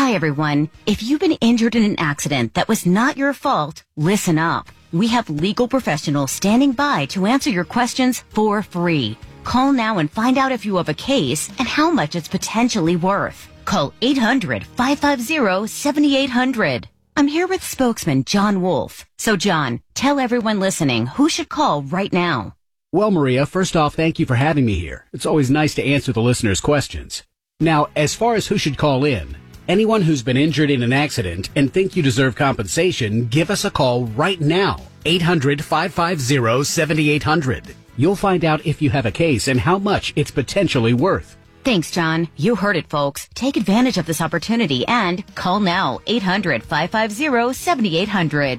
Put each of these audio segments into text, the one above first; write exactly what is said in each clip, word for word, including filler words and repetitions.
Hi, everyone. If you've been injured in an accident that was not your fault, listen up. We have legal professionals standing by to answer your questions for free. Call now and find out if you have a case and how much it's potentially worth. Call eight hundred, five five zero, seven eight zero zero. I'm here with spokesman John Wolf. So, John, tell everyone listening who should call right now. Well, Maria, first off, thank you for having me here. It's always nice to answer the listeners' questions. Now, as far as who should call in, anyone who's been injured in an accident and think you deserve compensation, give us a call right now. eight hundred, five five zero, seven eight zero zero. You'll find out if you have a case and how much it's potentially worth. Thanks, John. You heard it, folks. Take advantage of this opportunity and call now. eight hundred, five five zero, seven eight zero zero.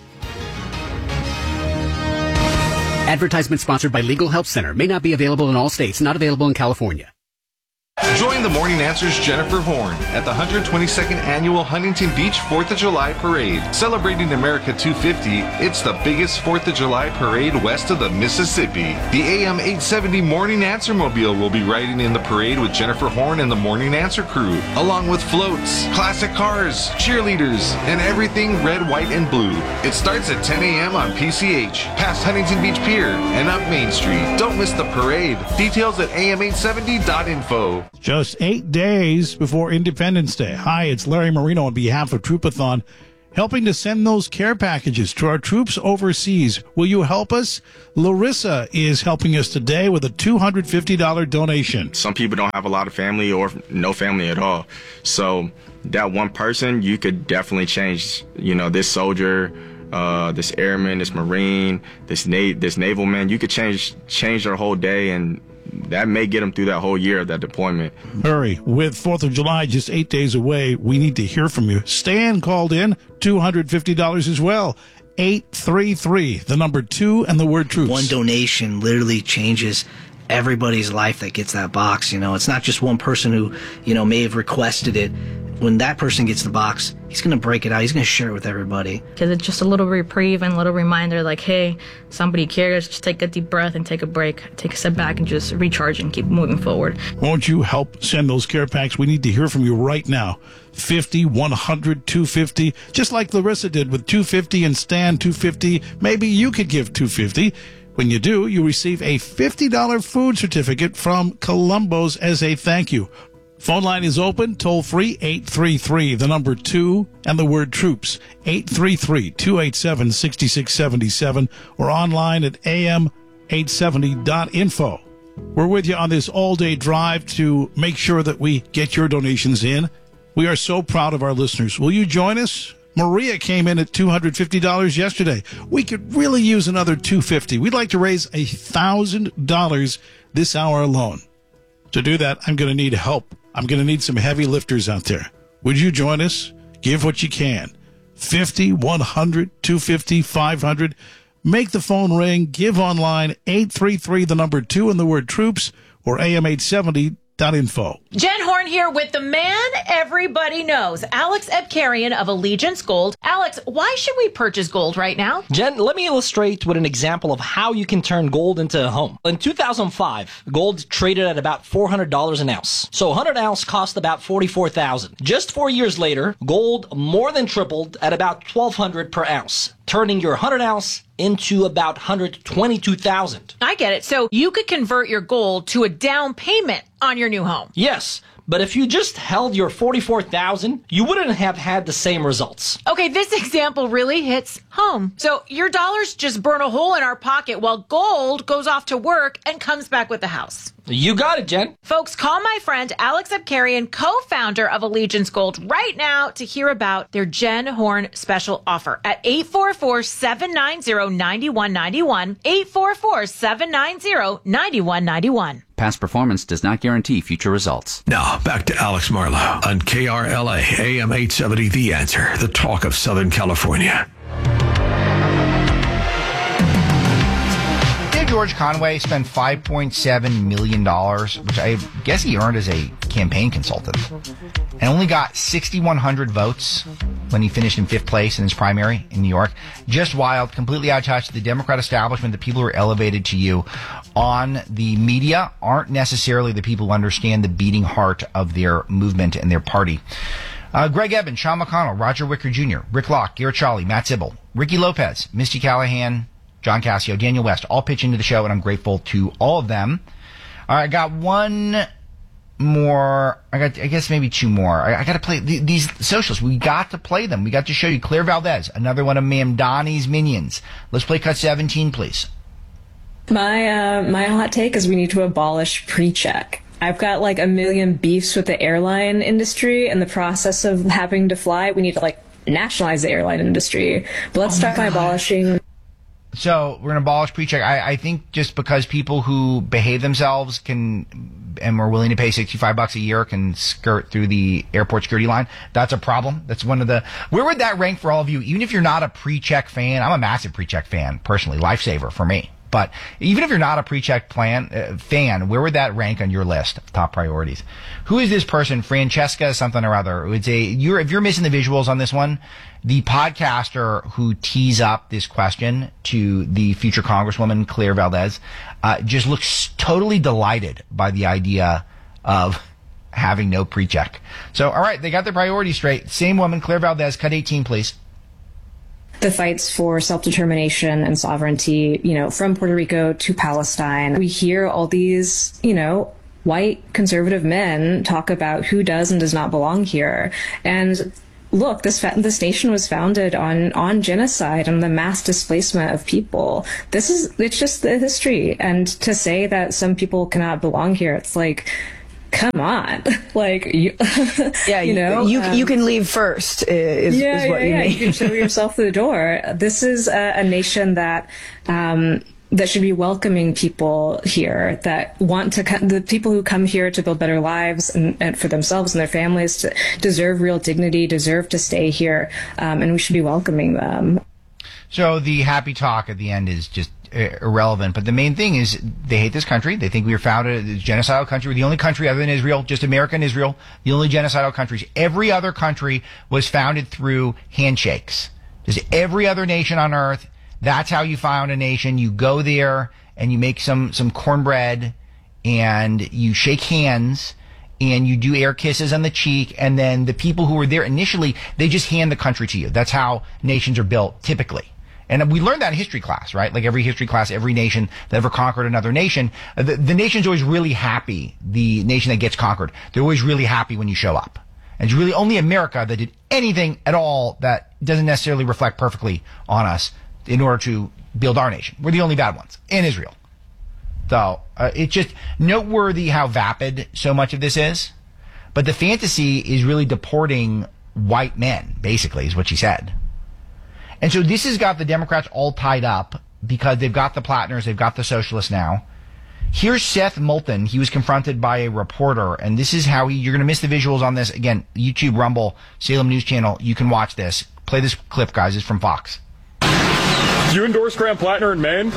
Advertisement sponsored by Legal Help Center. May not be available in all states. Not available in California. Join the Morning Answer's Jennifer Horn at the one hundred twenty-second Annual Huntington Beach fourth of July Parade. Celebrating America two fifty, it's the biggest fourth of July parade west of the Mississippi. The A M eight seventy Morning Answer Mobile will be riding in the parade with Jennifer Horn and the Morning Answer crew, along with floats, classic cars, cheerleaders, and everything red, white, and blue. It starts at ten a.m. on P C H, past Huntington Beach Pier, and up Main Street. Don't miss the parade. Details at A M eight seventy dot info. Just eight days before Independence Day. Hi, it's Larry Marino on behalf of Troopathon, helping to send those care packages to our troops overseas. Will you help us? Larissa is helping us today with a two hundred fifty dollars donation. Some people don't have a lot of family or no family at all. So that one person, you could definitely change, you know, this soldier, uh, this airman, this Marine, this na- this naval man. You could change change their whole day, and that may get them through that whole year of that deployment. Hurry. With fourth of July just eight days away, we need to hear from you. Stan called in, two hundred fifty dollars as well. eight three three, the number two and the word troops. One donation literally changes everybody's life that gets that box. You know, it's not just one person who, you know, may have requested it. When that person gets the box, he's going to break it out. He's going to share it with everybody. Because it's just a little reprieve and a little reminder like, hey, somebody cares. Just take a deep breath and take a break. Take a step back and just recharge and keep moving forward. Won't you help send those care packs? We need to hear from you right now. fifty, one hundred, two fifty. Just like Larissa did with two fifty and Stan two fifty. Maybe you could give two fifty. When you do, you receive a fifty dollars food certificate from Columbo's as a thank you. Phone line is open, toll free, eight three three, the number two, and the word troops, eight three three, two eight seven, six six seven seven, or online at A M eight seventy dot info. We're with you on this all-day drive to make sure that we get your donations in. We are so proud of our listeners. Will you join us? Maria came in at two hundred fifty dollars yesterday. We could really use another two hundred fifty dollars. We'd like to raise one thousand dollars this hour alone. To do that, I'm going to need help. I'm going to need some heavy lifters out there. Would you join us? Give what you can. fifty, one hundred, two fifty, five hundred. Make the phone ring. Give online, eight three three, the number two and the word troops, or A M eight seventy dot info. Jen Horn here with the man everybody knows, Alex Ebkarian of Allegiance Gold. Alex, why should we purchase gold right now? Jen, let me illustrate with an example of how you can turn gold into a home. In two thousand five, gold traded at about four hundred dollars an ounce. So one hundred ounce cost about forty-four thousand dollars. Just four years later, gold more than tripled at about twelve hundred dollars per ounce, turning your one hundred ounce into about one hundred twenty-two thousand dollars. I get it. So you could convert your gold to a down payment on your new home. Yes, but if you just held your forty-four thousand dollars, you wouldn't have had the same results. Okay, this example really hits home. So your dollars just burn a hole in our pocket while gold goes off to work and comes back with the house. You got it, Jen. Folks, call my friend Alex Ebkarian, co-founder of Allegiance Gold, right now to hear about their Jen Horn special offer at eight four four, seven nine zero, nine one nine one, eight four four, seven nine zero, nine one nine one. Past performance does not guarantee future results. Now, back to Alex Marlowe on K R L A, A M eight seventy, The Answer, the talk of Southern California. George Conway spent five point seven million dollars, which I guess he earned as a campaign consultant, and only got six thousand one hundred votes when he finished in fifth place in his primary in New York. Just wild, completely out of touch. The Democrat establishment, the people who are elevated to you on the media, aren't necessarily the people who understand the beating heart of their movement and their party. Uh, Greg Evans, Sean McConnell, Roger Wicker Junior, Rick Locke, Garrett Shawley, Matt Sybil, Ricky Lopez, Misty Callahan, John Cassio, Daniel West, all pitch into the show, and I'm grateful to all of them. All right, I got one more. I got, I guess maybe two more. I, I got to play th- these socialists. We got to play them. We got to show you Claire Valdez, another one of Mamdani's minions. Let's play cut seventeen, please. My uh, my hot take is we need to abolish pre-check. I've got like a million beefs with the airline industry and the process of having to fly. We need to like nationalize the airline industry. But let's oh start by abolishing. So we're going to abolish pre-check. I, I think just because people who behave themselves can and are willing to pay sixty-five bucks a year can skirt through the airport security line, that's a problem. That's one of the... Where would that rank for all of you? Even if you're not a pre-check fan, I'm a massive pre-check fan, personally. Lifesaver for me. But even if you're not a pre-check plan uh, fan, where would that rank on your list of top priorities? Who is this person? Francesca something or other. It's a, you're, if you're missing the visuals on this one, the podcaster who tees up this question to the future Congresswoman, Claire Valdez, uh, just looks totally delighted by the idea of having no pre-check. So, all right, they got their priorities straight. Same woman, Claire Valdez, cut eighteen, please. The fights for self-determination and sovereignty, you know, from Puerto Rico to Palestine. We hear all these, you know, white conservative men talk about who does and does not belong here. And look, this fa- this nation was founded on on genocide and the mass displacement of people. This is, it's just the history. And to say that some people cannot belong here, it's like, come on, like you, yeah, you know, you um, you can leave first. Is, yeah, is what yeah, you yeah. mean. You can show yourself through the door. This is a, a nation that um, that should be welcoming people here that want to. Co- the people who come here to build better lives and, and for themselves and their families to deserve real dignity, deserve to stay here, um, and we should be welcoming them. So the happy talk at the end is just irrelevant, but the main thing is they hate this country. They think we were founded as a genocidal country. We're the only country other than Israel, just America and Israel, the only genocidal countries. Every other country was founded through handshakes. Just every other nation on earth, that's how you found a nation. You go there and you make some, some cornbread and you shake hands and you do air kisses on the cheek, and then the people who were there initially, they just hand the country to you. That's how nations are built, typically. And we learned that in history class, right? Like every history class, every nation that ever conquered another nation, the, the nation's always really happy, the nation that gets conquered. They're always really happy when you show up. And it's really only America that did anything at all that doesn't necessarily reflect perfectly on us in order to build our nation. We're the only bad ones. And Israel. So, uh, it's just noteworthy how vapid so much of this is. But the fantasy is really deporting white men, basically, is what she said. And so this has got the Democrats all tied up because they've got the Plattners, they've got the socialists now. Here's Seth Moulton. He was confronted by a reporter, and this is how he, you're going to miss the visuals on this. Again, YouTube, Rumble, Salem News Channel, you can watch this. Play this clip, guys. It's from Fox. Do you endorse Graham Plattner in Maine?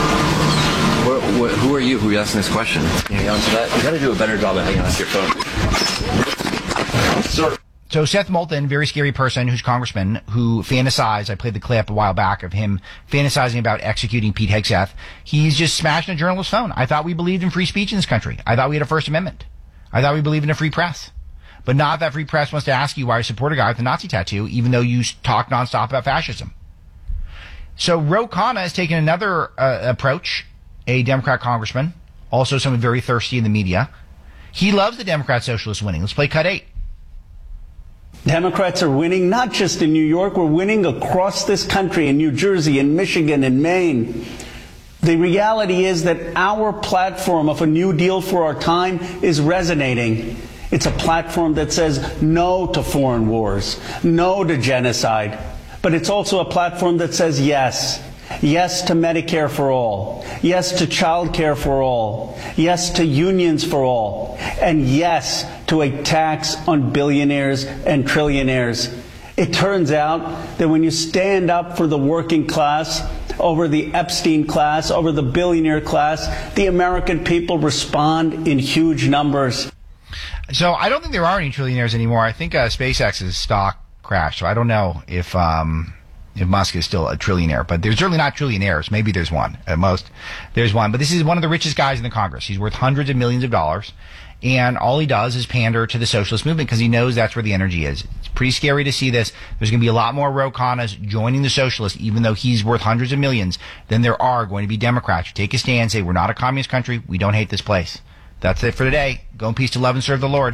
What, what, who are you? Who are you asking this question? Can you answer that? You got to do a better job at hanging on to your phone. Sir. So Seth Moulton, very scary person who's congressman, who fantasized, I played the clip a while back of him fantasizing about executing Pete Hegseth. He's just smashing a journalist's phone. I thought we believed in free speech in this country. I thought we had a First Amendment. I thought we believed in a free press. But not that free press wants to ask you why you support a guy with a Nazi tattoo, even though you talk nonstop about fascism. So Ro Khanna has taken another uh, approach, a Democrat congressman, also someone very thirsty in the media. He loves the Democrat socialists winning. Let's play cut eight. Democrats are winning not just in New York, we're winning across this country, in New Jersey, in Michigan, in Maine. The reality is that our platform of a New Deal for our time is resonating. It's a platform that says no to foreign wars, no to genocide, but it's also a platform that says yes. Yes to Medicare for all. Yes to child care for all. Yes to unions for all. And yes to a tax on billionaires and trillionaires. It turns out that when you stand up for the working class over the Epstein class, over the billionaire class, the American people respond in huge numbers. So I don't think there are any trillionaires anymore. I think uh, SpaceX's stock crashed. So I don't know if... Um If Musk is still a trillionaire, but there's certainly not trillionaires. Maybe there's one at most. There's one, but this is one of the richest guys in the Congress. He's worth hundreds of millions of dollars, And all he does is pander to the socialist movement because he knows that's where the energy is. It's pretty scary to see this. There's going to be a lot more Ro Khannas joining the socialists, even though he's worth hundreds of millions, than there are going to be Democrats who take a stand and say, we're not a communist country. We don't hate this place. That's it for today. Go in peace to love and serve the Lord.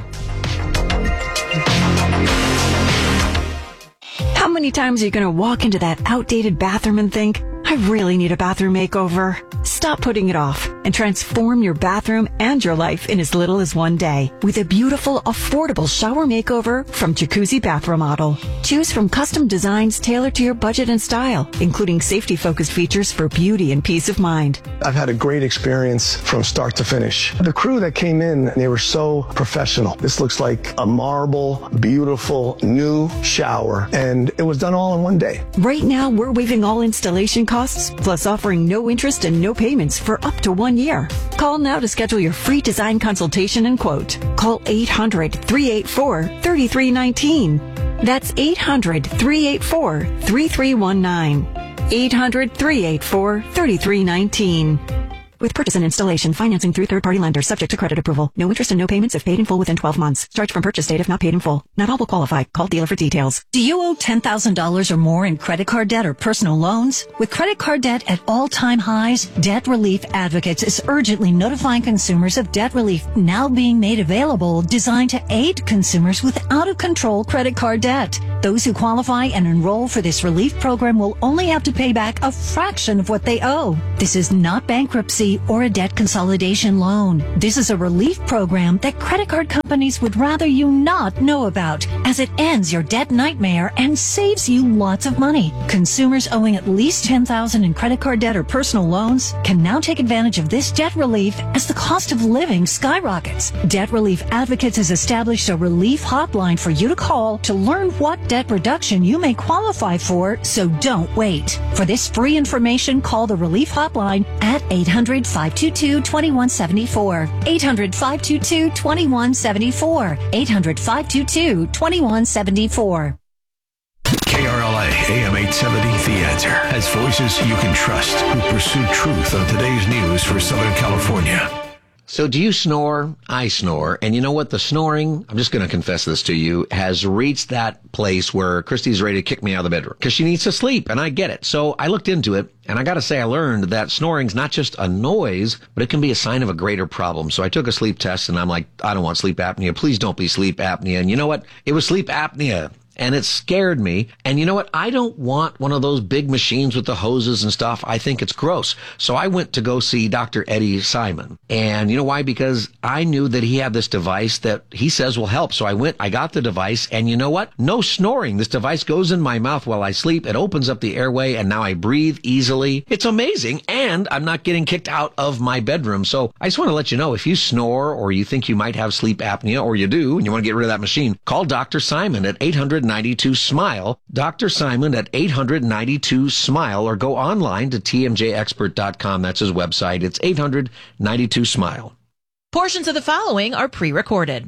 How many times are you going to walk into that outdated bathroom and think, I really need a bathroom makeover? Stop putting it off and transform your bathroom and your life in as little as one day with a beautiful, affordable shower makeover from Jacuzzi Bath Remodel. Choose from custom designs tailored to your budget and style, including safety-focused features for beauty and peace of mind. I've had a great experience from start to finish. The crew that came in, they were so professional. This looks like a marble, beautiful, new shower, and it was done all in one day. Right now, we're waiving all installation costs, plus offering no interest and no payments for up to one year. Call now to schedule your free design consultation and quote. Call eight hundred, three eight four, three three one nine. That's eight hundred, three eight four, three three one nine. eight hundred, three eight four, three three one nine. With purchase and installation, financing through third-party lenders subject to credit approval. No interest and no payments if paid in full within twelve months. Charge from purchase date if not paid in full. Not all will qualify. Call dealer for details. Do you owe ten thousand dollars or more in credit card debt or personal loans? With credit card debt at all-time highs, Debt Relief Advocates is urgently notifying consumers of debt relief now being made available, designed to aid consumers with out-of-control credit card debt. Those who qualify and enroll for this relief program will only have to pay back a fraction of what they owe. This is not bankruptcy or a debt consolidation loan. This is a relief program that credit card companies would rather you not know about, as it ends your debt nightmare and saves you lots of money. Consumers owing at least ten thousand dollars in credit card debt or personal loans can now take advantage of this debt relief as the cost of living skyrockets. Debt Relief Advocates has established a relief hotline for you to call to learn what debt reduction you may qualify for, so don't wait. For this free information, call the relief hotline at eight hundred, five two two, two one seven four. eight hundred, five two two, two one seven four. eight hundred, five two two, two one seven four. K R L A, A M eight seventy, The Answer, has voices you can trust who pursue truth on today's news for Southern California. So do you snore? I snore. And you know what? The snoring, I'm just going to confess this to you, has reached that place where Christy's ready to kick me out of the bedroom because she needs to sleep, and I get it. So I looked into it, and I got to say I learned that snoring's not just a noise, but it can be a sign of a greater problem. So I took a sleep test, and I'm like, I don't want sleep apnea. Please don't be sleep apnea. And you know what? It was sleep apnea. And it scared me. And you know what? I don't want one of those big machines with the hoses and stuff. I think it's gross. So I went to go see Doctor Eddie Simon. And you know why? Because I knew that he had this device that he says will help. So I went, I got the device, and you know what? No snoring. This device goes in my mouth while I sleep. It opens up the airway, and now I breathe easily. It's amazing. And I'm not getting kicked out of my bedroom. So I just want to let you know, if you snore or you think you might have sleep apnea, or you do, and you want to get rid of that machine, call Doctor Simon at eight hundred, nine two, SMILE, Doctor Simon at eight hundred, nine two, SMILE, or go online to T M J expert dot com. That's his website. It's eight hundred, nine two, SMILE. Portions of the following are pre-recorded.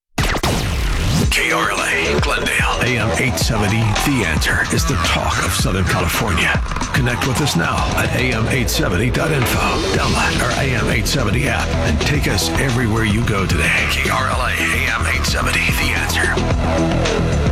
K R L A, Glendale, A M eight seventy, The Answer is the talk of Southern California. Connect with us now at A M eight seventy dot info. Download our A M eight seventy app and take us everywhere you go today. K R L A, A M eight seventy, The Answer.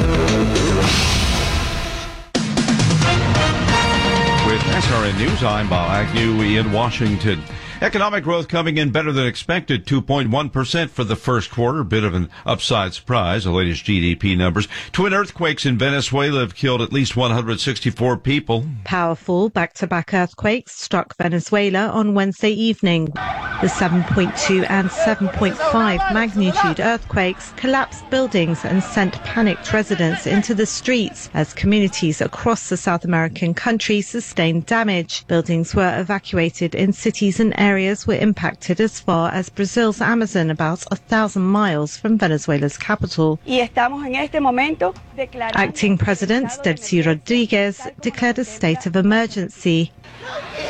With S R N News, I'm Bob Agnew in Washington. Economic growth coming in better than expected, two point one percent for the first quarter. Bit of an upside surprise, the latest G D P numbers. Twin earthquakes in Venezuela have killed at least one hundred sixty-four people. Powerful back-to-back earthquakes struck Venezuela on Wednesday evening. The seven point two and seven point five magnitude earthquakes collapsed buildings and sent panicked residents into the streets as communities across the South American country sustained damage. Buildings were evacuated in cities and areas were impacted as far as Brazil's Amazon, about a thousand miles from Venezuela's capital. Acting President Delcy Rodriguez declared a state of emergency.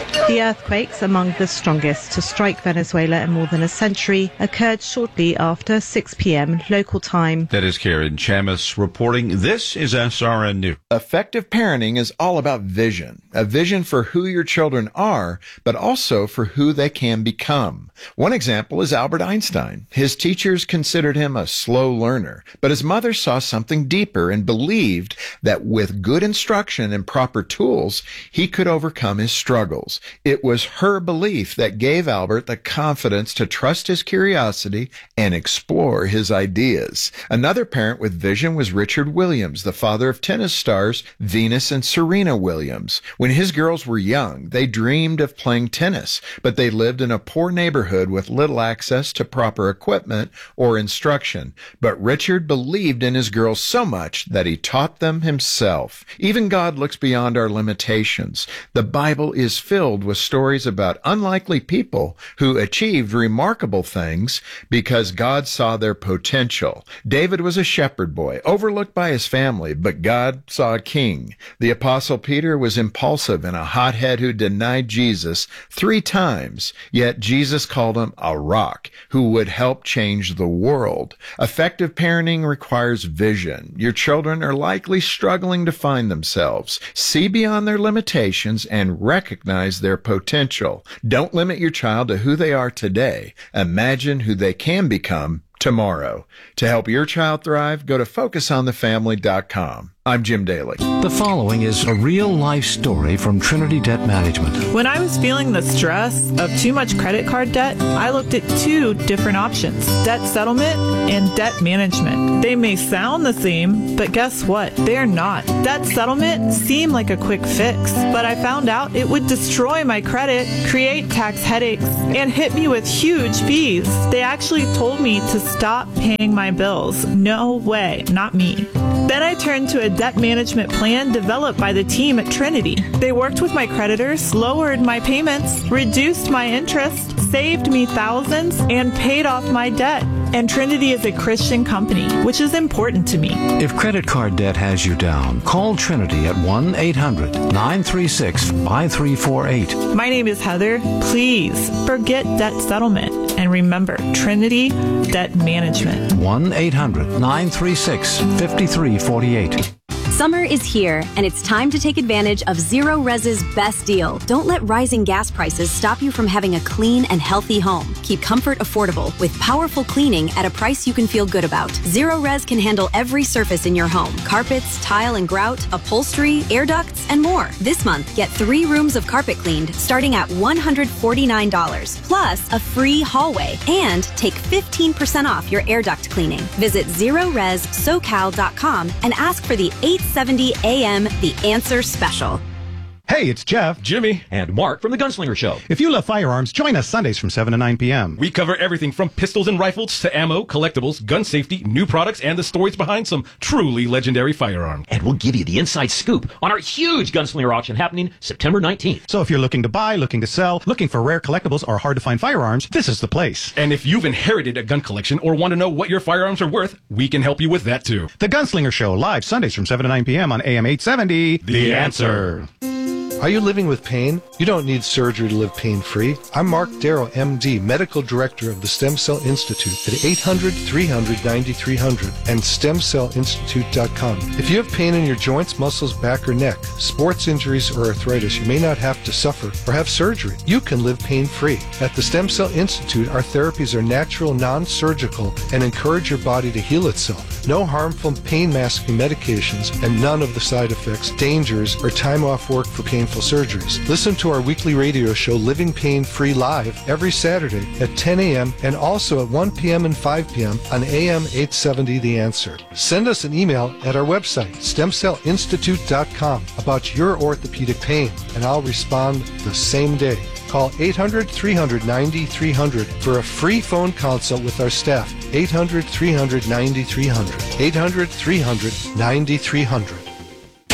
The earthquakes, among the strongest to strike Venezuela in more than a century, occurred shortly after six p.m. local time. That is Karen Chamis reporting. This is S R N News. Effective parenting is all about vision. A vision for who your children are, but also for who they can become. One example is Albert Einstein. His teachers considered him a slow learner, but his mother saw something deeper and believed that with good instruction and proper tools, he could overcome his struggles. It was her belief that gave Albert the confidence to trust his curiosity and explore his ideas. Another parent with vision was Richard Williams, the father of tennis stars Venus and Serena Williams. When his girls were young, they dreamed of playing tennis, but they lived in a poor neighborhood with little access to proper equipment or instruction. But Richard believed in his girls so much that he taught them himself. Even God looks beyond our limitations. The Bible is filled with stories about unlikely people who achieved remarkable things because God saw their potential. David was a shepherd boy, overlooked by his family, but God saw a king. The Apostle Peter was impulsive and a hothead who denied Jesus three times, yet Jesus called him a rock who would help change the world. Effective parenting requires vision. Your children are likely struggling to find themselves. See beyond their limitations and recognize their potential. Don't limit your child to who they are today. Imagine who they can become tomorrow. To help your child thrive, go to focus on the family dot com. I'm Jim Daly. The following is a real-life story from Trinity Debt Management. When I was feeling the stress of too much credit card debt, I looked at two different options, debt settlement and debt management. They may sound the same, but guess what? They're not. Debt settlement seemed like a quick fix, but I found out it would destroy my credit, create tax headaches, and hit me with huge fees. They actually told me to stop paying my bills. No way, not me. Then I turned to a debt management plan developed by the team at Trinity. They worked with my creditors, lowered my payments, reduced my interest, saved me thousands, and paid off my debt. And Trinity is a Christian company, which is important to me. If credit card debt has you down, call Trinity at one eight hundred nine three six five three four eight. My name is Heather. Please forget debt settlement and remember Trinity Debt Management. one eight hundred nine three six five three four eight. Summer is here, and it's time to take advantage of Zero Res's best deal. Don't let rising gas prices stop you from having a clean and healthy home. Keep comfort affordable with powerful cleaning at a price you can feel good about. Zero Res can handle every surface in your home: carpets, tile and grout, upholstery, air ducts, and more. This month, get three rooms of carpet cleaned starting at one hundred forty-nine dollars, plus a free hallway, and take fifteen percent off your air duct cleaning. Visit zero res socal dot com and ask for the eight seventy A M The Answer Special. Hey, it's Jeff, Jimmy, and Mark from The Gunslinger Show. If you love firearms, join us Sundays from seven to nine p.m. We cover everything from pistols and rifles to ammo, collectibles, gun safety, new products, and the stories behind some truly legendary firearms. And we'll give you the inside scoop on our huge Gunslinger auction happening September nineteenth. So if you're looking to buy, looking to sell, looking for rare collectibles or hard-to-find firearms, this is the place. And if you've inherited a gun collection or want to know what your firearms are worth, we can help you with that too. The Gunslinger Show, live Sundays from seven to nine p.m. on A M eight seventy. The, the Answer. Are you living with pain? You don't need surgery to live pain-free. I'm Mark Darrow, M D, Medical Director of the Stem Cell Institute at eight hundred three hundred ninety-three hundred and stem cell institute dot com. If you have pain in your joints, muscles, back, or neck, sports injuries, or arthritis, you may not have to suffer or have surgery. You can live pain-free. At the Stem Cell Institute, our therapies are natural, non-surgical, and encourage your body to heal itself. No harmful pain-masking medications, and none of the side effects, dangers, or time off work for painful surgeries. Listen to our weekly radio show, Living Pain Free Live, every Saturday at ten a.m. and also at one p.m. and five p.m. on A M eight seventy The Answer. Send us an email at our website, stem cell institute dot com, about your orthopedic pain, and I'll respond the same day. Call eight hundred three hundred ninety-three hundred for a free phone consult with our staff. eight hundred three hundred ninety-three hundred. eight hundred three hundred ninety-three hundred.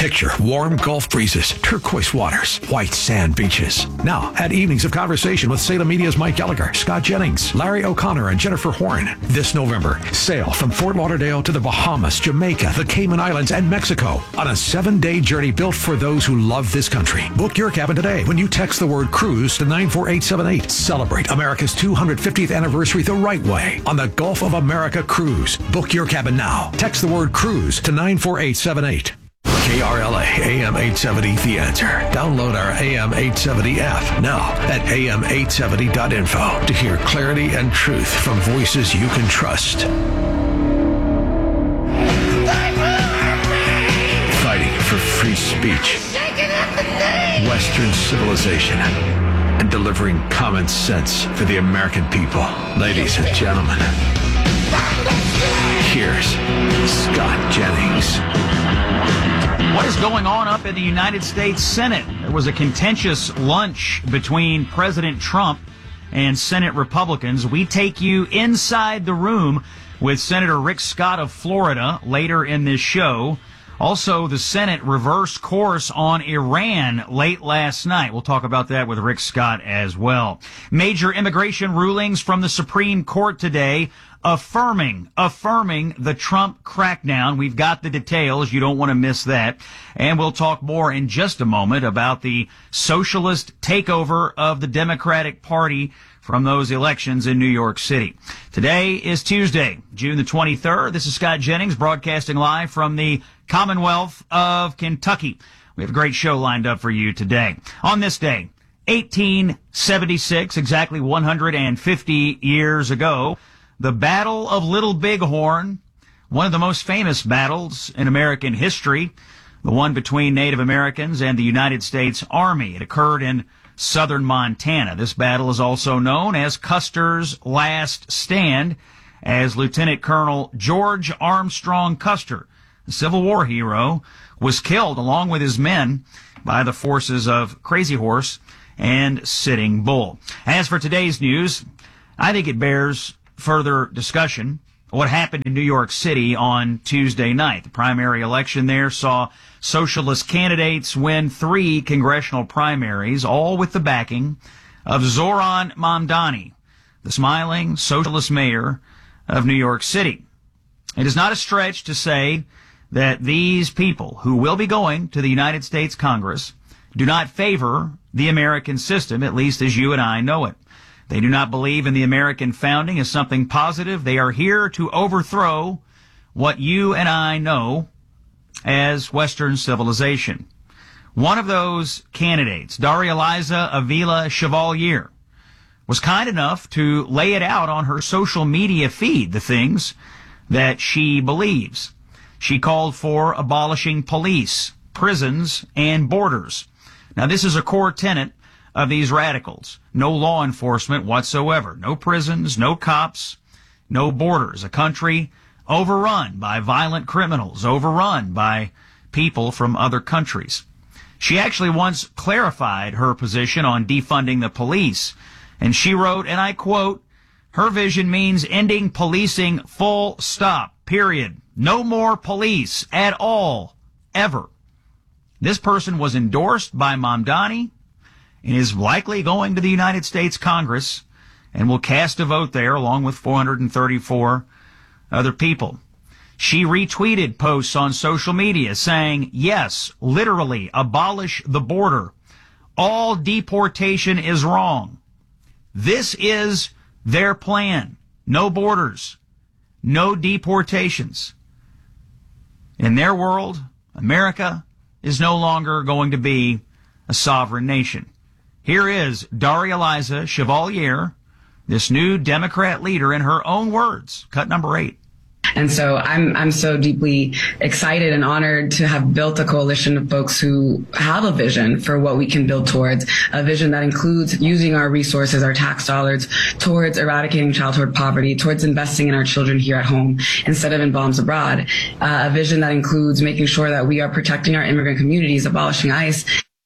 Picture warm Gulf breezes, turquoise waters, white sand beaches. Now, add evenings of conversation with Salem Media's Mike Gallagher, Scott Jennings, Larry O'Connor, and Jennifer Horn. This November, sail from Fort Lauderdale to the Bahamas, Jamaica, the Cayman Islands, and Mexico on a seven-day journey built for those who love this country. Book your cabin today when you text the word cruise to nine four eight seven eight. Celebrate America's two hundred fiftieth anniversary the right way on the Gulf of America Cruise. Book your cabin now. Text the word cruise to nine four eight seven eight. K R L A A M eight seventy The Answer. Download our A M eight seventy app now at A M eight seventy dot info to hear clarity and truth from voices you can trust. Fighting for free speech, Western civilization, and delivering common sense for the American people. Ladies and gentlemen, here's Scott Jennings. What is going on up in the United States Senate? There was a contentious lunch between President Trump and Senate Republicans. We take you inside the room with Senator Rick Scott of Florida later in this show. Also, the Senate reversed course on Iran late last night. We'll talk about that with Rick Scott as well. Major immigration rulings from the Supreme Court today affirming, affirming the Trump crackdown. We've got the details. You don't want to miss that. And we'll talk more in just a moment about the socialist takeover of the Democratic Party from those elections in New York City. Today is Tuesday, June the twenty-third. This is Scott Jennings broadcasting live from the Commonwealth of Kentucky. We have a great show lined up for you today. On this day, eighteen seventy-six, exactly one hundred fifty years ago, the Battle of Little Bighorn, one of the most famous battles in American history, the one between Native Americans and the United States Army. It occurred in southern Montana. This battle is also known as Custer's Last Stand, as Lieutenant Colonel George Armstrong Custer, the Civil War hero, was killed along with his men by the forces of Crazy Horse and Sitting Bull. As for today's news, I think it bears further discussion. What happened in New York City on Tuesday night. The primary election there saw socialist candidates win three congressional primaries, all with the backing of Zoran Mamdani, the smiling socialist mayor of New York City. It is not a stretch to say that these people who will be going to the United States Congress do not favor the American system, at least as you and I know it. They do not believe in the American founding as something positive. They are here to overthrow what you and I know as Western civilization. One of those candidates, Darializa Avila Chevalier, was kind enough to lay it out on her social media feed, the things that she believes. She called for abolishing police, prisons, and borders. Now, this is a core tenet of these radicals. No law enforcement whatsoever. No prisons, no cops, no borders. A country overrun by violent criminals, overrun by people from other countries. She actually once clarified her position on defunding the police, and she wrote, and I quote, her vision means ending policing full stop, period. No more police at all, ever. This person was endorsed by Mamdani and is likely going to the United States Congress and will cast a vote there along with four hundred thirty-four other people. She retweeted posts on social media saying, yes, literally, abolish the border. All deportation is wrong. This is their plan. No borders. No deportations. In their world, America is no longer going to be a sovereign nation. Here is Darializa Chevalier, this new Democrat leader, in her own words. Cut number eight. And so I'm I'm so deeply excited and honored to have built a coalition of folks who have a vision for what we can build towards, a vision that includes using our resources, our tax dollars, towards eradicating childhood poverty, towards investing in our children here at home instead of in bombs abroad, uh, a vision that includes making sure that we are protecting our immigrant communities, abolishing ICE.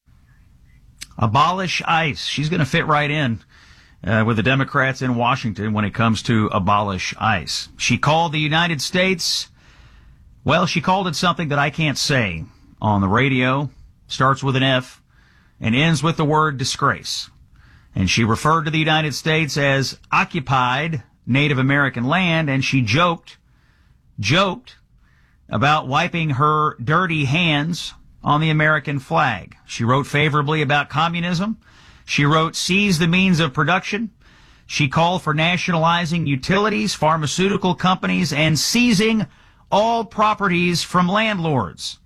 Abolish ICE. She's going to fit right in Uh, with the Democrats in Washington when it comes to abolish ICE. She called the United States, well, she called it something that I can't say. on the radio, starts with an F, and ends with the word disgrace. And she referred to the United States as occupied Native American land, and she joked, joked about wiping her dirty hands on the American flag. She wrote favorably about communism. She wrote, seize the means of production. She called for nationalizing utilities, pharmaceutical companies, and seizing all properties from landlords.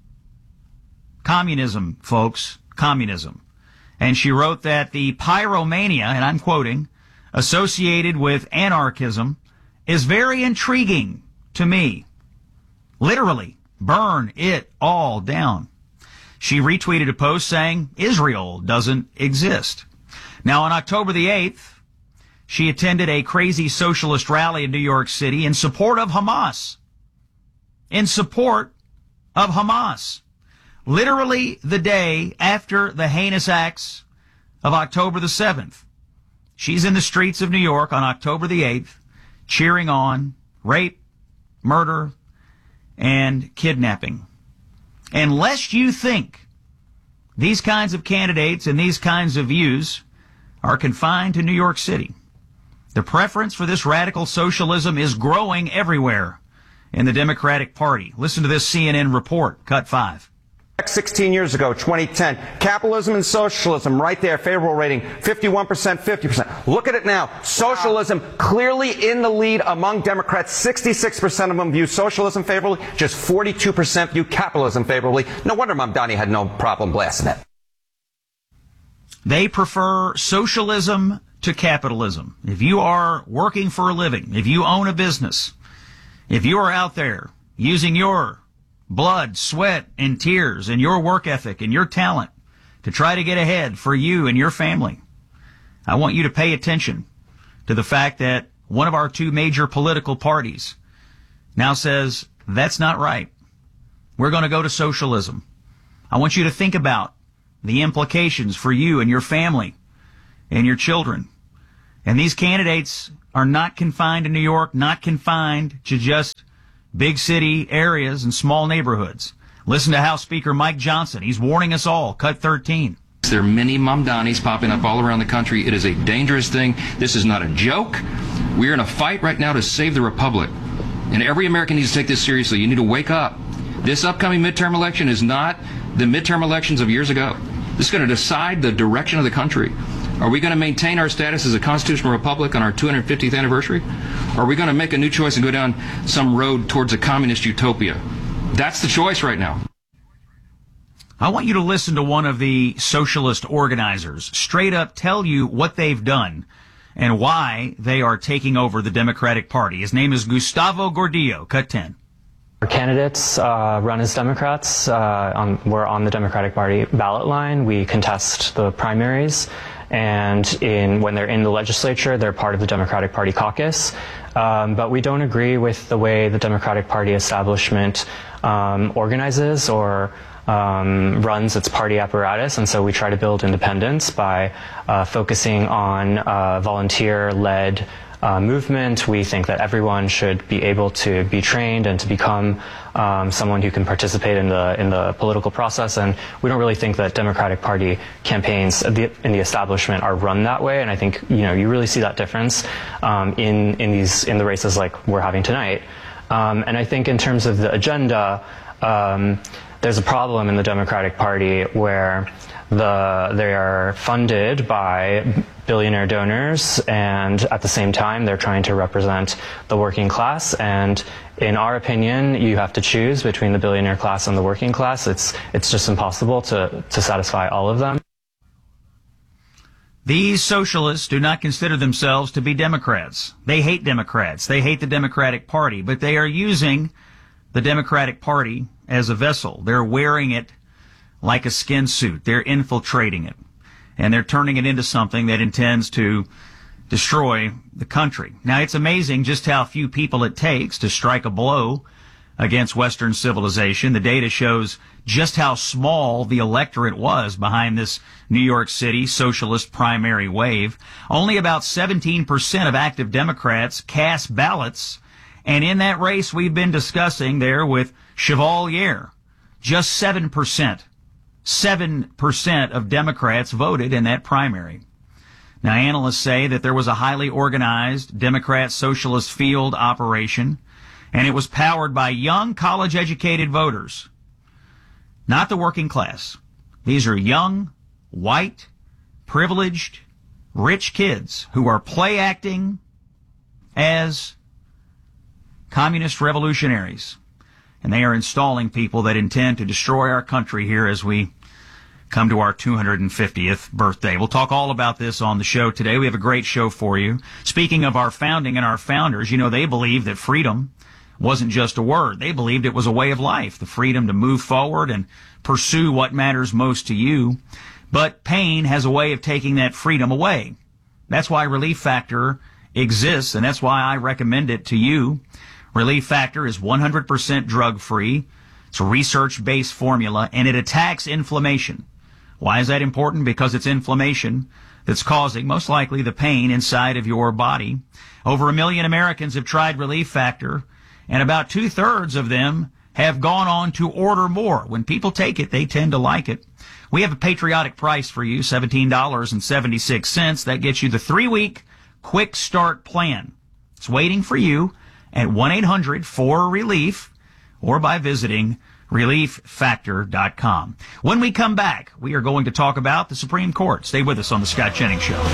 Communism, folks, communism. And she wrote that the pyromania, and I'm quoting, associated with anarchism is very intriguing to me. Literally, burn it all down. She retweeted a post saying Israel doesn't exist. Now, on October the eighth, she attended a crazy socialist rally in New York City in support of Hamas. In support of Hamas. Literally the day after the heinous acts of October the seventh. She's in the streets of New York on October the eighth, cheering on rape, murder, and kidnapping. And lest you think these kinds of candidates and these kinds of views are confined to New York City, the preference for this radical socialism is growing everywhere in the Democratic Party. Listen to this C N N report, cut five. sixteen years ago, twenty ten, capitalism and socialism, right there, favorable rating, fifty-one percent, fifty percent. Look at it now. Socialism clearly in the lead among Democrats. sixty-six percent of them view socialism favorably. Just forty-two percent view capitalism favorably. No wonder Mamdani had no problem blasting it. They prefer socialism to capitalism. If you are working for a living, if you own a business, if you are out there using your blood, sweat, and tears, and your work ethic and your talent to try to get ahead for you and your family, I want you to pay attention to the fact that one of our two major political parties now says, that's not right. We're going to go to socialism. I want you to think about the implications for you and your family and your children. And these candidates are not confined to New York, not confined to just big city areas and small neighborhoods. Listen to House Speaker Mike Johnson. He's warning us all. Cut thirteen. There are many Mamdanis popping up all around the country. It is a dangerous thing. This is not a joke. We're in a fight right now to save the republic. And every American needs to take this seriously. You need to wake up. This upcoming midterm election is not the midterm elections of years ago. This is going to decide the direction of the country. Are we going to maintain our status as a constitutional republic on our two hundred fiftieth anniversary? Or are we going to make a new choice and go down some road towards a communist utopia? That's the choice right now. I want you to listen to one of the socialist organizers straight up tell you what they've done and why they are taking over the Democratic Party. His name is Gustavo Gordillo. Cut ten. Our candidates uh, run as Democrats. Uh, on, we're on the Democratic Party ballot line. We contest the primaries. And in, when they're in the legislature, they're part of the Democratic Party caucus. Um, but we don't agree with the way the Democratic Party establishment um, organizes or um, runs its party apparatus. And so we try to build independence by uh, focusing on uh, volunteer-led Uh, movement. We think that everyone should be able to be trained and to become um, someone who can participate in the in the political process. And we don't really think that Democratic Party campaigns in the, in the establishment are run that way. And I think you know you really see that difference um, in in these in the races like we're having tonight. Um, and I think in terms of the agenda, um, there's a problem in the Democratic Party where the they are funded by billionaire donors, and at the same time they're trying to represent the working class. And in our opinion, you have to choose between the billionaire class and the working class. It's it's just impossible to to satisfy all of them. These socialists do not consider themselves to be Democrats. They hate Democrats. They hate the Democratic Party, but they are using the Democratic Party as a vessel. They're wearing it like a skin suit. They're infiltrating it, and they're turning it into something that intends to destroy the country. Now, it's amazing just how few people it takes to strike a blow against Western civilization. The data shows just how small the electorate was behind this New York City socialist primary wave. Only about seventeen percent of active Democrats cast ballots, and in that race we've been discussing there with Chevalier, just seven percent. seven percent of Democrats voted in that primary. Now, analysts say that there was a highly organized Democrat socialist field operation, and it was powered by young, college-educated voters, not the working class. These are young, white, privileged, rich kids who are play-acting as communist revolutionaries. And they are installing people that intend to destroy our country here as we come to our two hundred fiftieth birthday. We'll talk all about this on the show today. We have a great show for you. Speaking of our founding and our founders, you know, they believed that freedom wasn't just a word. They believed it was a way of life, the freedom to move forward and pursue what matters most to you. But pain has a way of taking that freedom away. That's why Relief Factor exists, and that's why I recommend it to you. Relief Factor is one hundred percent drug-free. It's a research-based formula, and it attacks inflammation. Why is that important? Because it's inflammation that's causing, most likely, the pain inside of your body. Over a million Americans have tried Relief Factor, and about two-thirds of them have gone on to order more. When people take it, they tend to like it. We have a patriotic price for you, seventeen dollars and seventy-six cents. That gets you the three-week quick start plan. It's waiting for you at one eight hundred four relief or by visiting relief factor dot com. When we come back, we are going to talk about the Supreme Court. Stay with us on the Scott Jennings Show.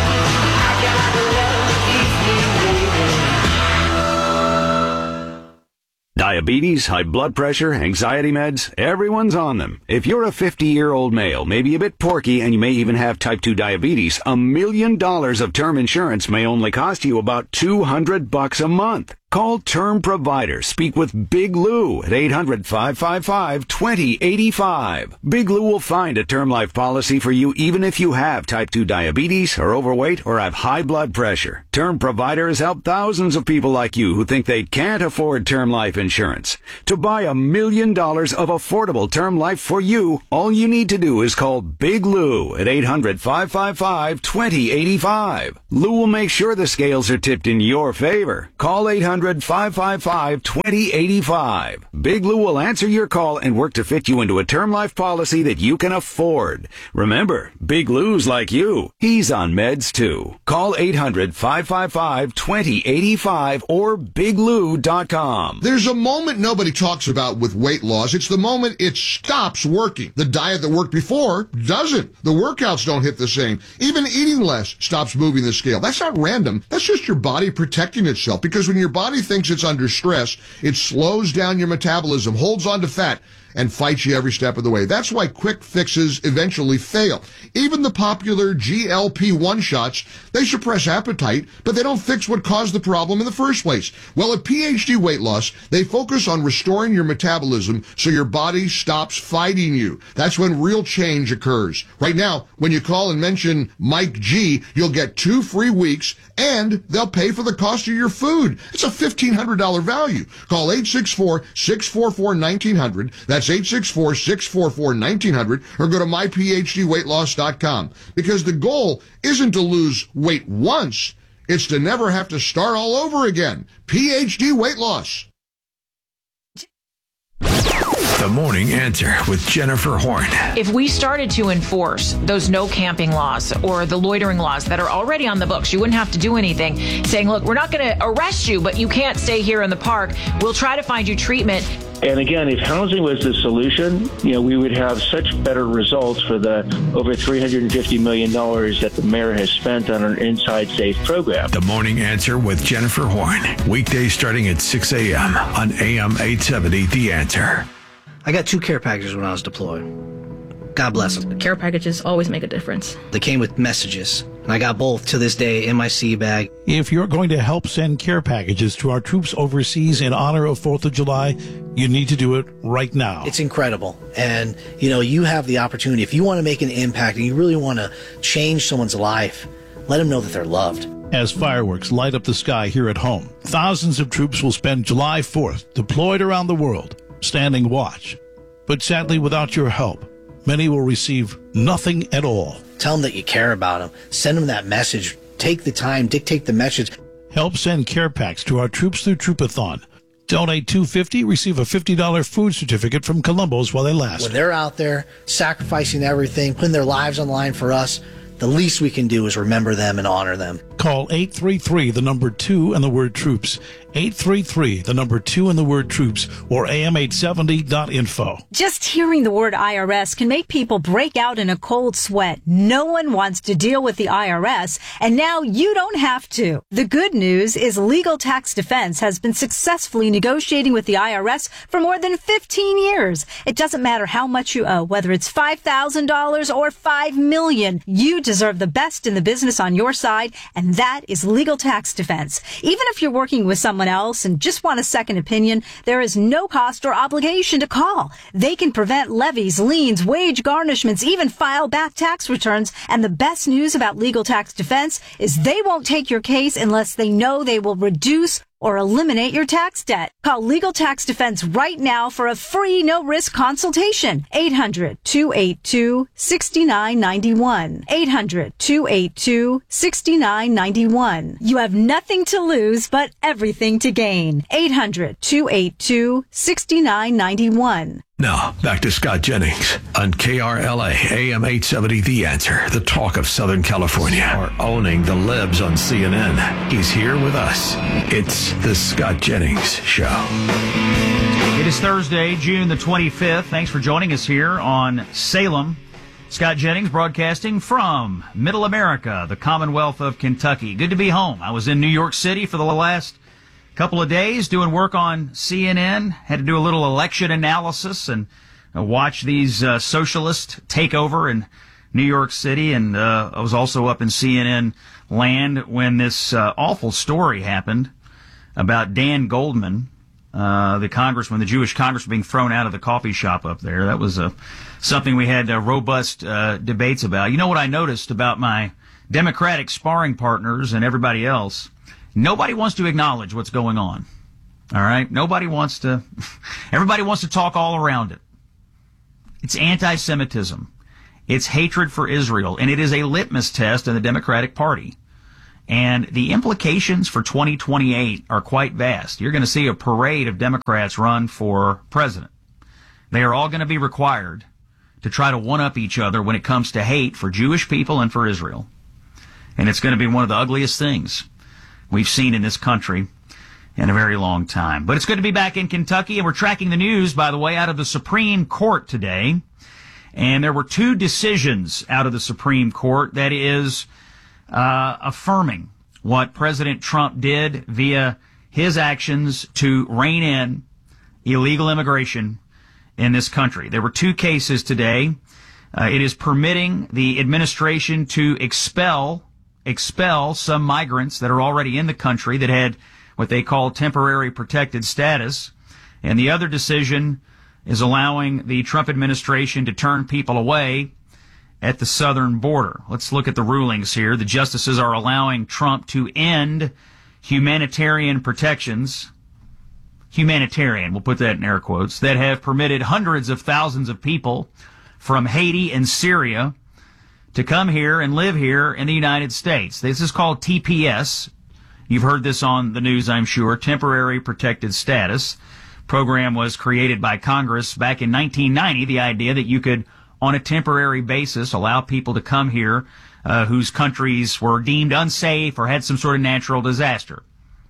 Diabetes, high blood pressure, anxiety meds, everyone's on them. If you're a fifty-year-old male, maybe a bit porky, and you may even have type two diabetes, a million dollars of term insurance may only cost you about two hundred bucks a month. Call Term Provider. Speak with Big Lou at eight hundred, five five five, two zero eight five. Big Lou will find a term life policy for you even if you have type two diabetes, are overweight, or have high blood pressure. Term Provider has helped thousands of people like you who think they can't afford term life insurance. To buy a million dollars of affordable term life for you, all you need to do is call Big Lou at eight hundred, five five five, two zero eight five. Lou will make sure the scales are tipped in your favor. Call eight hundred, five five five, two zero eight five. Big Lou will answer your call and work to fit you into a term life policy that you can afford. Remember, Big Lou's like you. He's on meds too. Call eight hundred, five five five, two zero eight five or big lou dot com. There's a moment nobody talks about with weight loss. It's the moment it stops working. The diet that worked before doesn't. The workouts don't hit the same. Even eating less stops moving the scale. That's not random. That's just your body protecting itself, because when your body thinks it's under stress, it slows down your metabolism, holds on to fat, and fights you every step of the way. That's why quick fixes eventually fail. Even the popular G L P one shots, they suppress appetite, but they don't fix what caused the problem in the first place. Well, at P H D Weight Loss, they focus on restoring your metabolism so your body stops fighting you. That's when real change occurs. Right now, when you call and mention Mike G, you'll get two free weeks, and they'll pay for the cost of your food. It's a fifteen hundred dollars value. Call eight six four, six four four, one nine zero zero. That's eight six four, six four four, one nine zero zero, or go to my p h d weight loss dot com. Because the goal isn't to lose weight once, it's to never have to start all over again. P H D Weight Loss. The Morning Answer with Jennifer Horn. If we started to enforce those no camping laws or the loitering laws that are already on the books, you wouldn't have to do anything, saying, look, we're not going to arrest you, but you can't stay here in the park. We'll try to find you treatment. And again, if housing was the solution, you know, we would have such better results for the over three hundred fifty million dollars that the mayor has spent on our Inside Safe program. The Morning Answer with Jennifer Horn. Weekdays starting at six a.m. on A M eight seventy, The Answer. I got two care packages when I was deployed. God bless them. Care packages always make a difference. They came with messages, and I got both to this day in my sea bag. If you're going to help send care packages to our troops overseas in honor of fourth of July, you need to do it right now. It's incredible. And, you know, you have the opportunity. If you want to make an impact and you really want to change someone's life, let them know that they're loved. As fireworks light up the sky here at home, thousands of troops will spend July fourth deployed around the world, standing watch. But sadly, without your help, many will receive nothing at all. Tell them that you care about them. Send them that message. Take the time, dictate the message. Help send care packs to our troops through Troopathon. Donate two hundred fifty dollars, receive a fifty dollars food certificate from Columbo's while they last. When they're out there sacrificing everything, putting their lives on the line for us, the least we can do is remember them and honor them. Call eight three three, the number two, and the word troops. eight three three, the number two, and the word troops, or A M eight seventy dot info. Just hearing the word I R S can make people break out in a cold sweat. No one wants to deal with the I R S, and now you don't have to. The good news is Legal Tax Defense has been successfully negotiating with the I R S for more than fifteen years. It doesn't matter how much you owe, whether it's five thousand dollars or five million dollars. You deserve the best in the business on your side, and that is Legal Tax Defense. Even if you're working with someone else and just want a second opinion, there is no cost or obligation to call. They can prevent levies, liens, wage garnishments, even file back tax returns. And the best news about Legal Tax Defense is they won't take your case unless they know they will reduce or eliminate your tax debt. Call Legal Tax Defense right now for a free no-risk consultation. eight hundred, two eight two, six nine nine one. eight hundred, two eight two, six nine nine one. You have nothing to lose but everything to gain. eight hundred, two eight two, six nine nine one. Now, back to Scott Jennings on K R L A, A M eight seventy, The Answer, the talk of Southern California, are owning the libs on C N N. He's here with us. It's the Scott Jennings Show. It is Thursday, June the twenty-fifth. Thanks for joining us here on Salem. Scott Jennings broadcasting from Middle America, the Commonwealth of Kentucky. Good to be home. I was in New York City for the last couple of days doing work on C N N. Had to do a little election analysis and uh, watch these uh, socialists take over in New York City. And uh, I was also up in C N N land when this uh, awful story happened about Dan Goldman, uh, the congressman, the Jewish congressman being thrown out of the coffee shop up there. That was uh, something we had uh, robust uh, debates about. You know what I noticed about my Democratic sparring partners and everybody else? Nobody wants to acknowledge what's going on. All right? Nobody wants to. Everybody wants to talk all around it. It's anti-Semitism. It's hatred for Israel. And it is a litmus test in the Democratic Party. And the implications for twenty twenty-eight are quite vast. You're going to see a parade of Democrats run for president. They are all going to be required to try to one-up each other when it comes to hate for Jewish people and for Israel. And it's going to be one of the ugliest things we've seen in this country in a very long time. But it's good to be back in Kentucky, and we're tracking the news, by the way, out of the Supreme Court today. And there were two decisions out of the Supreme Court that is uh, affirming what President Trump did via his actions to rein in illegal immigration in this country. There were two cases today. Uh, it is permitting the administration to expel expel some migrants that are already in the country that had what they call temporary protected status. And the other decision is allowing the Trump administration to turn people away at the southern border. Let's look at the rulings here. The justices are allowing Trump to end humanitarian protections, humanitarian, we'll put that in air quotes, that have permitted hundreds of thousands of people from Haiti and Syria to come here and live here in the United States. This is called T P S. You've heard this on the news, I'm sure. Temporary Protected Status. Program was created by Congress back in nineteen ninety. The idea that you could, on a temporary basis, allow people to come here uh, whose countries were deemed unsafe or had some sort of natural disaster.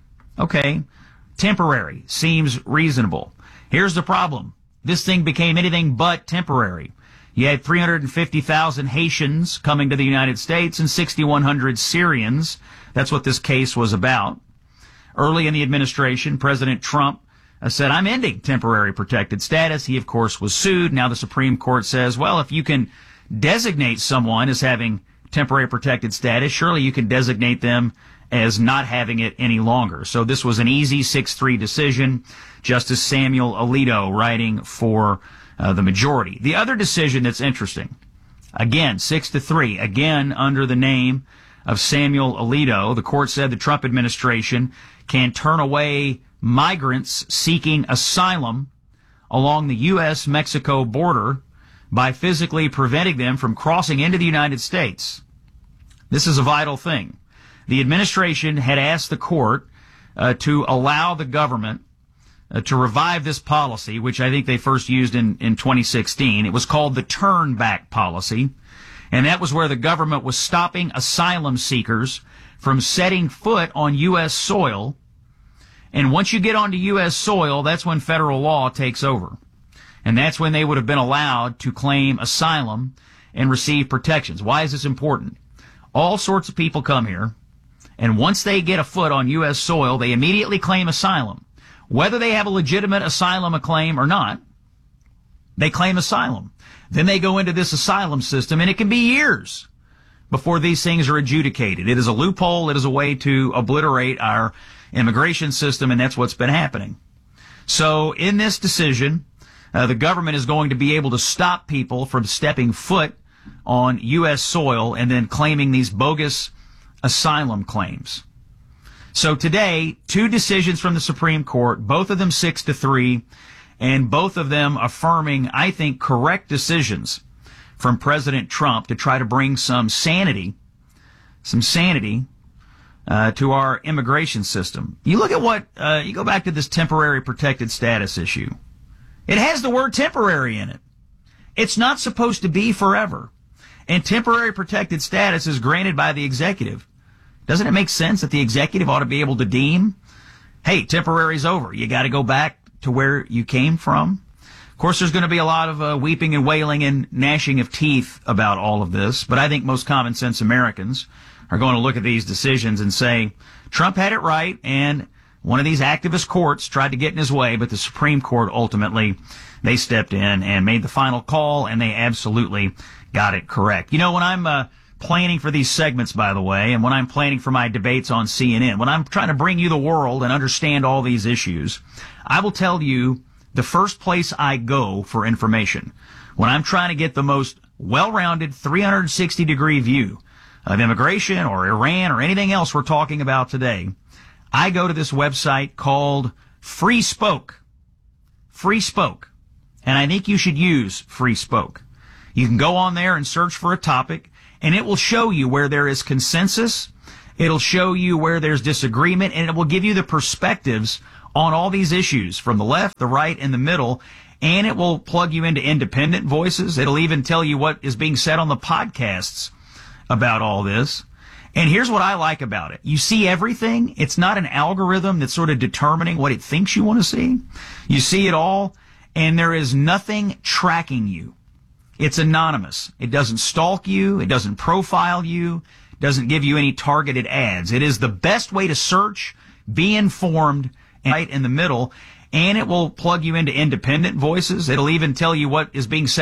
Okay, temporary seems reasonable. Here's the problem. This thing became anything but temporary. You had three hundred fifty thousand Haitians coming to the United States and six thousand one hundred Syrians. That's what this case was about. Early in the administration, President Trump uh, said, I'm ending temporary protected status. He, of course, was sued. Now the Supreme Court says, well, if you can designate someone as having temporary protected status, surely you can designate them as not having it any longer. So this was an easy six three decision. Justice Samuel Alito writing for Uh, the majority. The other decision that's interesting, again, six to three, again, under the name of Samuel Alito, the court said the Trump administration can turn away migrants seeking asylum along the U S Mexico border by physically preventing them from crossing into the United States. This is a vital thing. The administration had asked the court uh, to allow the government uh, to revive this policy, which I think they first used in, in twenty sixteen. It was called the Turn Back Policy, and that was where the government was stopping asylum seekers from setting foot on U S soil. And once you get onto U S soil, that's when federal law takes over. And that's when they would have been allowed to claim asylum and receive protections. Why is this important? All sorts of people come here, and once they get a foot on U S soil, they immediately claim asylum. Whether they have a legitimate asylum claim or not, they claim asylum. Then they go into this asylum system, and it can be years before these things are adjudicated. It is a loophole. It is a way to obliterate our immigration system, and that's what's been happening. So in this decision, uh, the government is going to be able to stop people from stepping foot on U S soil and then claiming these bogus asylum claims. So today, two decisions from the Supreme Court, both of them six to three, and both of them affirming, I think, correct decisions from President Trump to try to bring some sanity, some sanity uh, to our immigration system. You look at what, uh, you go back to this temporary protected status issue. It has the word temporary in it. It's not supposed to be forever. And temporary protected status is granted by the executive. Doesn't it make sense that the executive ought to be able to deem, hey, temporary's over. You got to go back to where you came from? Of course, there's going to be a lot of uh, weeping and wailing and gnashing of teeth about all of this, but I think most common sense Americans are going to look at these decisions and say, Trump had it right, and one of these activist courts tried to get in his way, but the Supreme Court ultimately, they stepped in and made the final call, and they absolutely got it correct. You know, when I'm uh, planning for these segments, by the way, and when I'm planning for my debates on C N N, when I'm trying to bring you the world and understand all these issues, I will tell you the first place I go for information. When I'm trying to get the most well-rounded three hundred sixty degree view of immigration or Iran or anything else we're talking about today, I go to this website called Free Spoke. Free Spoke. And I think you should use Free Spoke. You can go on there and search for a topic, and it will show you where there is consensus. It'll show you where there's disagreement, and it will give you the perspectives on all these issues from the left, the right, and the middle, and it will plug you into independent voices. It'll even tell you what is being said on the podcasts about all this. And here's what I like about it. You see everything. It's not an algorithm that's sort of determining what it thinks you want to see. You see it all, and there is nothing tracking you. It's anonymous. It doesn't stalk you. It doesn't profile you. It doesn't give you any targeted ads. It is the best way to search, be informed, and right in the middle, and it will plug you into independent voices. It'll even tell you what is being said